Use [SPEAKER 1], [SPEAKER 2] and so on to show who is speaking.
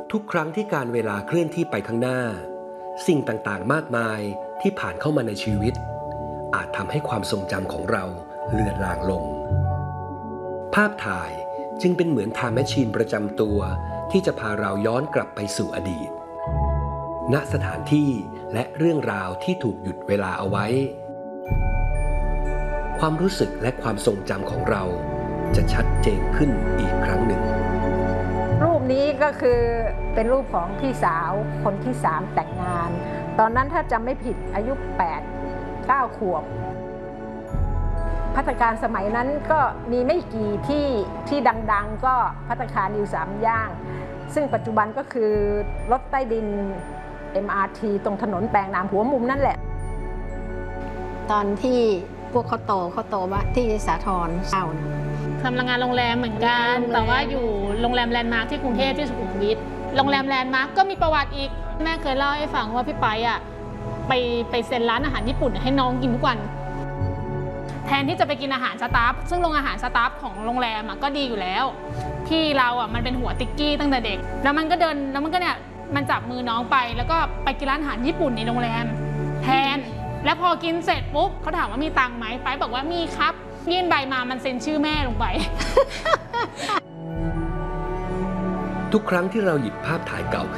[SPEAKER 1] ทุกครั้งที่การเวลาเคลื่อนที่ไปข้างหน้าสิ่งต่างๆมากมายที่ผ่านเข้ามาในชีวิตอาจทำให้ความทรงจำของเราเลือนลางลงภาพถ่ายจึงเป็นเหมือนไทม์แมชชีนประจำตัวที่จะพาเราย้อนกลับไปสู่อดีตณสถานที่และเรื่องราวที่ถูกหยุดเวลาเอาไว้ความรู้สึกและความทรงจำของเราจะชัดเจนขึ้นอีกครั้งหนึ่ง
[SPEAKER 2] รูปนี้ก็คือเป็นรูปของพี่สาวคนที่3แต่งงานตอนนั้นถ้าจำไม่ผิดอายุ8-9 ขวบภัตตาคารสมัยนั้นก็มีไม่กี่ที่ดังๆก็ภัตตาคารนิว3 ย่างซึ่งปัจจุบันก็คือรถใต้ดิน MRT ตรงถนนแปลงนามหัวมุมนั่นแหละตอนที่พวกเขาโตว่าที่สาทร
[SPEAKER 3] ทำงานโรงแรมเหมือนกันแต่ว่าอยู่โรงแรมแลนด์มาร์คที่กรุงเทพที่สุขุมวิทโรงแรมแลนด์มาร์คก็มีประวัติอีกแม่เคยเล่าให้ฟังว่าพี่ไปไปเซ็นร้านอาหารญี่ปุ่นให้น้องกินทุกวันแทนที่จะไปกินอาหารสตาฟซึ่งโรงอาหารสตาฟของโรงแรมก็ดีอยู่แล้วพี่เรามันเป็นหัวติ๊กกี้ตั้งแต่เด็กแล้วมันก็เนี่ยมันจับมือน้องไปแล้วก็ไปกินร้านอาหารญี่ปุ่นในโรงแรมแทนแล้วพอกินเสร็จปุ๊บเขาถามว่ามีตังค์ไหมไปบอกว่ามีครับยื่นใบมามันเซ็นชื่อแม่ลงไป
[SPEAKER 1] ทุกครั้งที่เราหยิบภาพถ่ายเก่า